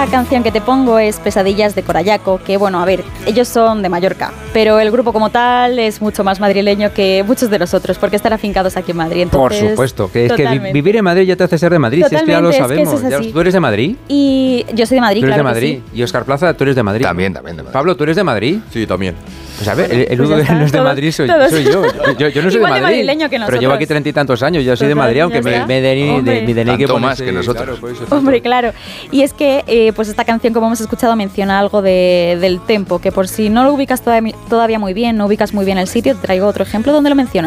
segunda canción que te pongo es Pesadillas de Corallaco, que bueno, a ver, ellos son de Mallorca, pero el grupo como tal es mucho más madrileño que muchos de nosotros, porque están afincados aquí en Madrid. Entonces, por supuesto, que es que vivir en Madrid ya te hace ser de Madrid, si es que ya lo sabemos. ¿Tú eres de Madrid? Y yo soy de Madrid, ¿Tú eres claro de Madrid? que sí. Y Óscar Plaza, tú eres de Madrid. También de Madrid. Pablo, ¿tú eres de Madrid? Sí, también. Pues a ver, el único Pues que no es de Madrid soy yo. Yo no soy Igual de de Madrid, madrileño que pero nosotros. llevo aquí 30 y tantos años. Yo soy de Madrid, aunque me DNI que Tanto más ponerse, que nosotros. Claro, por eso, Hombre, claro. Y es que pues esta canción, como hemos escuchado, menciona algo del tempo, que por si no lo ubicas todavía muy bien, no ubicas muy bien el sitio, te traigo otro ejemplo donde lo menciona.